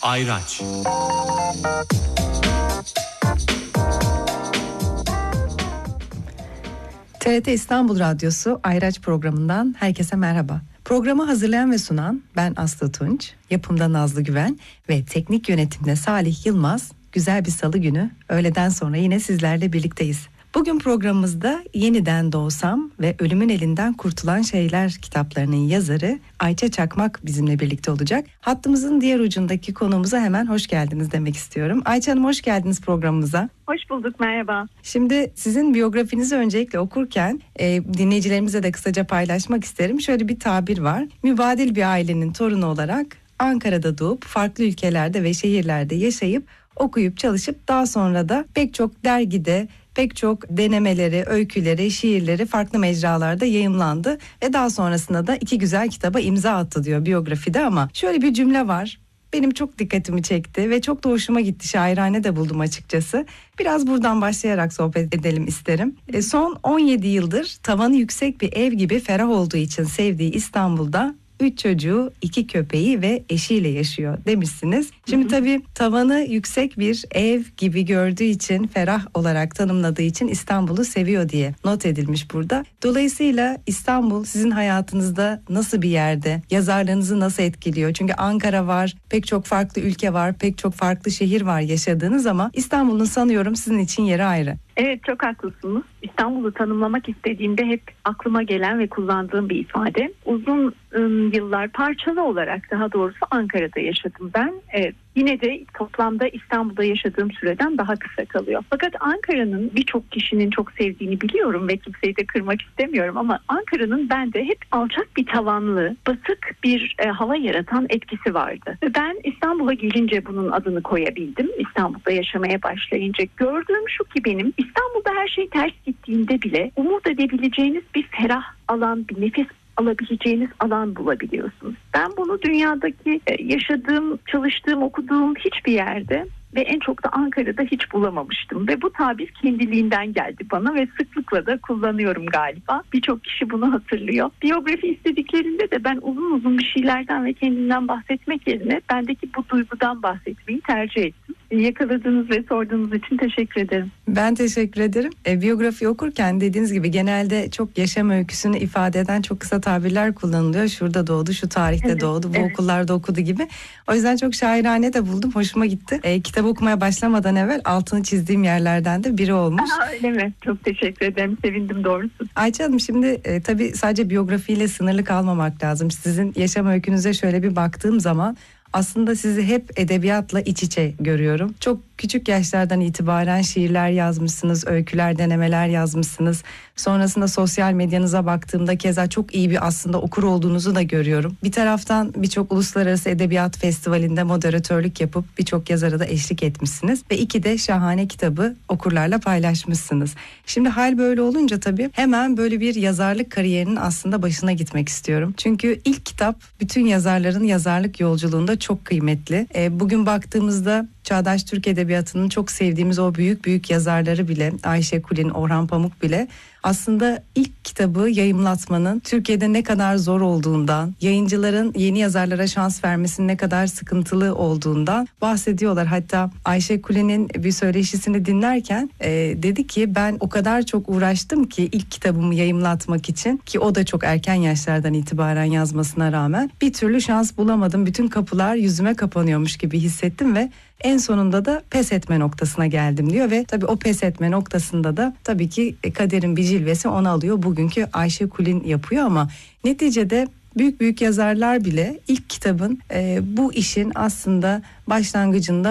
Ayraç. TRT İstanbul Radyosu Ayraç programından herkese merhaba. Programı hazırlayan ve sunan ben Aslı Tunç, yapımda Nazlı Güven ve teknik yönetimde Salih Yılmaz. Güzel bir salı günü öğleden sonra yine sizlerle birlikteyiz. Bugün programımızda Yeniden Doğsam ve Ölümün Elinden Kurtulan Şeyler kitaplarının yazarı Ayça Çakmak bizimle birlikte olacak. Hattımızın diğer ucundaki konuğumuza hemen hoş geldiniz demek istiyorum. Ayça Hanım, hoş geldiniz programımıza. Hoş bulduk, merhaba. Şimdi sizin biyografinizi öncelikle okurken dinleyicilerimize de kısaca paylaşmak isterim. Şöyle bir tabir var. Mübadil bir ailenin torunu olarak Ankara'da doğup farklı ülkelerde ve şehirlerde yaşayıp okuyup çalışıp daha sonra da pek çok dergide, pek çok denemeleri, öyküleri, şiirleri farklı mecralarda yayımlandı ve daha sonrasında da 2 güzel kitaba imza attı diyor biyografide. Ama şöyle bir cümle var. Benim çok dikkatimi çekti ve çok da hoşuma gitti. Şairane de buldum açıkçası. Biraz buradan başlayarak sohbet edelim isterim. Son 17 yıldır tavanı yüksek bir ev gibi ferah olduğu için sevdiği İstanbul'da 3 çocuğu, 2 köpeği ve eşiyle yaşıyor demişsiniz. Şimdi tabii tavanı yüksek bir ev gibi gördüğü için, ferah olarak tanımladığı için İstanbul'u seviyor diye not edilmiş burada. Dolayısıyla İstanbul sizin hayatınızda nasıl bir yerde? Yazarlığınızı nasıl etkiliyor? Çünkü Ankara var, pek çok farklı ülke var, pek çok farklı şehir var yaşadığınız ama İstanbul'un sanıyorum sizin için yeri ayrı. Evet, çok haklısınız. İstanbul'u tanımlamak istediğimde hep aklıma gelen ve kullandığım bir ifade. Uzun yıllar parçalı olarak, daha doğrusu Ankara'da yaşadım ben. Yine de toplamda İstanbul'da yaşadığım süreden daha kısa kalıyor. Fakat Ankara'nın birçok kişinin çok sevdiğini biliyorum ve kimseyi de kırmak istemiyorum ama Ankara'nın bende hep alçak bir tavanlı, basık bir hava yaratan etkisi vardı. Ve ben İstanbul'a gelince bunun adını koyabildim. İstanbul'da yaşamaya başlayınca gördüğüm şu ki benim İstanbul'da her şey ters gittiğinde bile umut edebileceğiniz bir ferah alan, bir nefes alabileceğiniz alan bulabiliyorsunuz. Ben bunu dünyadaki yaşadığım, çalıştığım, okuduğum hiçbir yerde ve en çok da Ankara'da hiç bulamamıştım. Ve bu tabir kendiliğinden geldi bana ve sıklıkla da kullanıyorum galiba. Birçok kişi bunu hatırlıyor. Biyografi istediklerinde de ben uzun uzun bir şeylerden ve kendimden bahsetmek yerine bendeki bu duygudan bahsetmeyi tercih ettim. Yakaladığınız ve sorduğunuz için teşekkür ederim. Ben teşekkür ederim. Biyografi okurken dediğiniz gibi genelde çok yaşam öyküsünü ifade eden çok kısa tabirler kullanılıyor. Şurada doğdu, şu tarihte doğdu, bu okullarda okudu gibi. O yüzden çok şairane de buldum. Hoşuma gitti. Kitap okumaya başlamadan evvel altını çizdiğim yerlerden de biri olmuş. Öyle mi? Çok teşekkür ederim. Sevindim doğrusu. Ayça Hanım, şimdi tabii sadece biyografiyle sınırlı kalmamak lazım. Sizin yaşam öykünüze şöyle bir baktığım zaman aslında sizi hep edebiyatla iç içe görüyorum. Çok küçük yaşlardan itibaren şiirler yazmışsınız, öyküler, denemeler yazmışsınız. Sonrasında sosyal medyanıza baktığımda keza çok iyi bir aslında okur olduğunuzu da görüyorum. Bir taraftan birçok uluslararası edebiyat festivalinde moderatörlük yapıp birçok yazara da eşlik etmişsiniz. Ve 2 de şahane kitabı okurlarla paylaşmışsınız. Şimdi hal böyle olunca tabii hemen böyle bir yazarlık kariyerinin aslında başına gitmek istiyorum. Çünkü ilk kitap bütün yazarların yazarlık yolculuğunda çok kıymetli. Bugün baktığımızda çağdaş Türk edebiyatının çok sevdiğimiz o büyük yazarları bile, Ayşe Kulin, Orhan Pamuk bile aslında ilk kitabı yayımlatmanın Türkiye'de ne kadar zor olduğundan, yayıncıların yeni yazarlara şans vermesinin ne kadar sıkıntılı olduğundan bahsediyorlar. Hatta Ayşe Kulin'in bir söyleşisini dinlerken dedi ki ben o kadar çok uğraştım ki ilk kitabımı yayımlatmak için, ki o da çok erken yaşlardan itibaren yazmasına rağmen bir türlü şans bulamadım. Bütün kapılar yüzüme kapanıyormuş gibi hissettim ve en sonunda da pes etme noktasına geldim diyor ve tabii o pes etme noktasında da tabii ki kaderin bir cilvesi onu alıyor. Bugünkü Ayşe Kulin yapıyor ama neticede büyük yazarlar bile ilk kitabın bu işin aslında başlangıcında